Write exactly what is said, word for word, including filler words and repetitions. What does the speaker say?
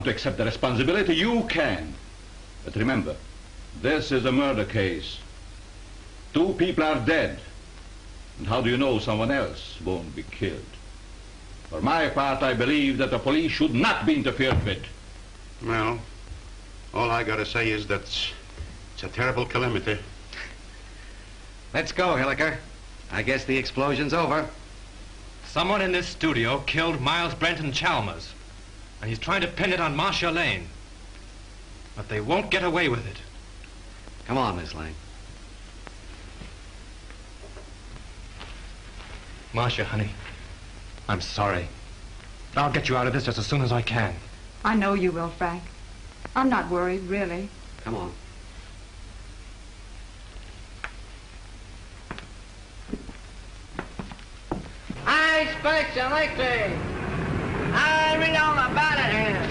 to accept the responsibility, you can. But remember, this is a murder case. Two people are dead. And how do you know someone else won't be killed? For my part, I believe that the police should not be interfered with. Well, all I gotta say is that it's, it's a terrible calamity. Let's go, Hilliker. I guess the explosion's over. Someone in this studio killed Miles Brenton Chalmers, and he's trying to pin it on Marcia Lane. But they won't get away with it. Come on, Miss Lane. Marcia, honey, I'm sorry. I'll get you out of this just as soon as I can. I know you will, Frank. I'm not worried, really. Come on. I expect electric. I read on the ballot here.